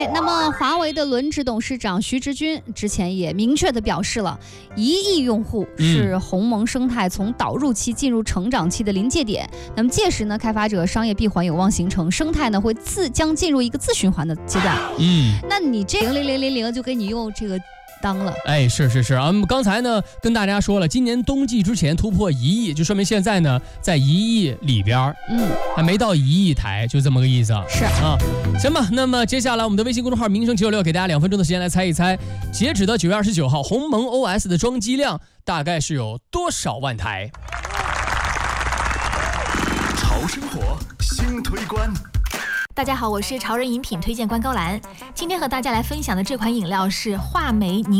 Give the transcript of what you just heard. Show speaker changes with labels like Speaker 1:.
Speaker 1: 那么华为的轮值董事长徐直军之前也明确地表示了，1亿用户是鸿蒙生态从导入期进入成长期的临界点。那么届时呢，开发者商业闭环有望形成，生态呢将进入一个自循环的阶段。那你这0000就给你用这个当了。
Speaker 2: 是啊，刚才呢跟大家说了，今年冬季之前突破1亿，就说明现在呢在1亿里边，还没到1亿台，就这么个意思。
Speaker 1: 是啊，
Speaker 2: 行吧。那么接下来我们的微信公众号名声996给大家2分钟的时间来猜一猜，截止的9月29号，鸿蒙 OS 的装机量大概是有多少万台？
Speaker 3: 潮生活新推关。
Speaker 4: 大家好，我是潮人饮品推荐官高兰。今天和大家来分享的这款饮料是话梅柠